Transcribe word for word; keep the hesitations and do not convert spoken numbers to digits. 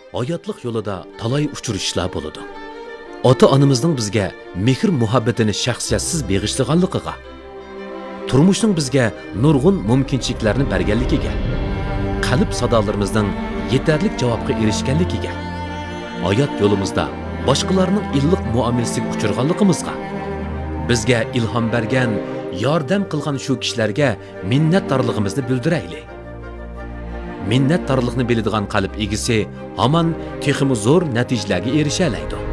hayotlik yo'lida talay uchrashishlar bo'ladi. Ota-onamizning bizga mehr muhabbatini shaxsiyatsiz beg'ishlaganligiga, turmushning bizga nurg'un mumkinchiliklarni berganligiga, qalb sadolarimizning yetarli javobga erishganligiga, hayot yo'limizda boshqalarning illiq muomalasiga uchirganligimizga, bizga ilhom bergan, yordam qilgan shu kishilarga minnatdorligimizni bildiraylik. Minnatdorlikni biladigan qalb egisi hamon texmi zo'r natijalarga erisha oladi.